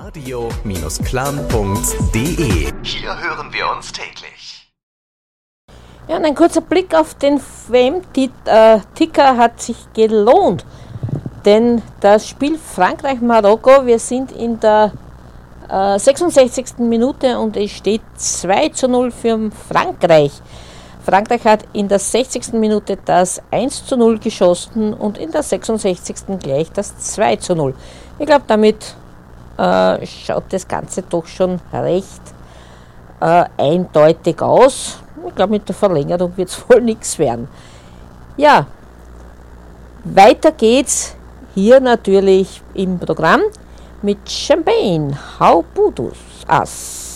radio-klan.de. Hier hören wir uns täglich. Ja, und ein kurzer Blick auf den WM-Ticker hat sich gelohnt, denn das Spiel Frankreich-Marokko, wir sind in der 66. Minute und es steht 2:0 für Frankreich. Frankreich hat in der 60. Minute das 1:0 geschossen und in der 66. gleich das 2:0. Ich glaube, damit schaut das Ganze doch schon recht eindeutig aus. Ich glaube, mit der Verlängerung wird es wohl nichts werden. Ja, weiter geht's hier natürlich im Programm mit Champagne. How Buddhas Us.